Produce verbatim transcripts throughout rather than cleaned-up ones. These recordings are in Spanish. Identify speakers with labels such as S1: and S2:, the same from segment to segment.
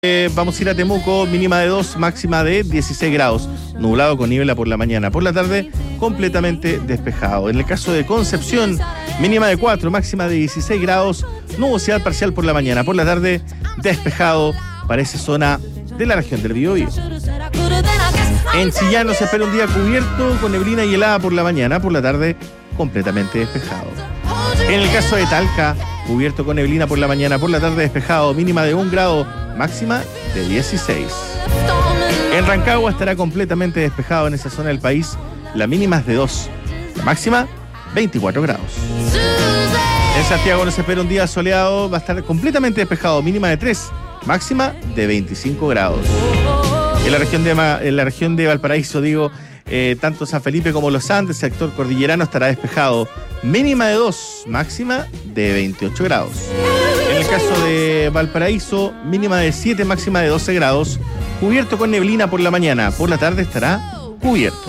S1: Eh, vamos a ir a Temuco, mínima de dos, máxima de dieciséis grados. Nublado con niebla por la mañana. Por la tarde, completamente despejado. En el caso de Concepción, mínima de cuatro, máxima de dieciséis grados. Nubosidad parcial por la mañana. Por la tarde, despejado para esa zona de la región del Biobío. En Chillán se espera un día cubierto con neblina y helada por la mañana. Por la tarde, completamente despejado. En el caso de Talca, cubierto con neblina por la mañana. Por la tarde, despejado. Mínima de un grado. Máxima de dieciséis. En Rancagua estará completamente despejado en esa zona del país. La mínima es de dos. La máxima, veinticuatro grados. En Santiago nos espera un día soleado. Va a estar completamente despejado. Mínima de tres. Máxima de veinticinco grados. En la región de, en la región de Valparaíso, digo, eh, tanto San Felipe como Los Andes, sector cordillerano, estará despejado. Mínima de dos. Máxima de veintiocho grados. En el caso de Valparaíso, mínima de siete, máxima de doce grados, cubierto con neblina por la mañana. Por la tarde estará cubierto.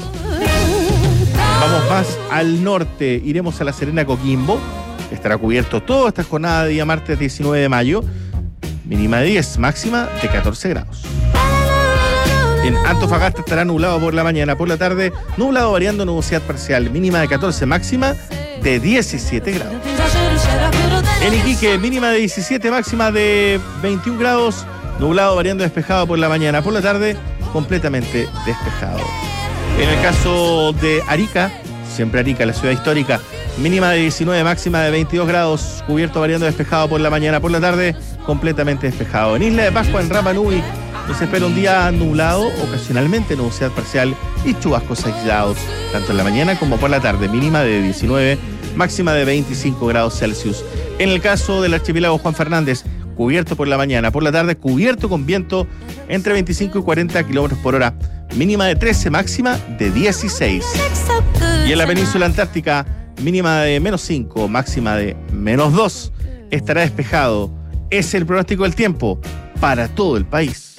S1: Vamos más al norte, iremos a La Serena, Coquimbo. Estará cubierto toda esta jornada de día martes diecinueve de mayo. Mínima de diez, máxima de catorce grados. En Antofagasta estará nublado por la mañana. Por la tarde, nublado variando, nubosidad parcial. Mínima de catorce, máxima de diecisiete grados. En Iquique, mínima de diecisiete, máxima de veintiún grados, nublado variando despejado por la mañana. Por la tarde, completamente despejado. En el caso de Arica, siempre Arica, la ciudad histórica, mínima de diecinueve, máxima de veintidós grados, cubierto variando despejado por la mañana. Por la tarde, completamente despejado. En Isla de Pascua, en Rapa Nui, nos espera un día nublado, ocasionalmente nubosidad parcial y chubascos aislados, tanto en la mañana como por la tarde. Mínima de diecinueve, máxima de veinticinco grados Celsius. En el caso del archipiélago Juan Fernández, cubierto por la mañana. Por la tarde, cubierto con viento entre veinticinco y cuarenta kilómetros por hora. Mínima de trece, máxima de dieciséis. Y en la península antártica, mínima de menos cinco, máxima de menos dos. Estará despejado. Es el pronóstico del tiempo para todo el país.